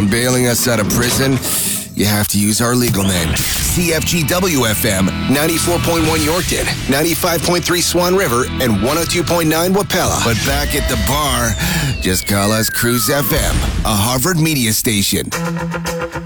on bailing us out of prison, you have to use our legal name. CFGW-FM, 94.1 Yorkton, 95.3 Swan River, and 102.9 Wapella. But back at the bar, just call us Cruise FM, a Harvard media station.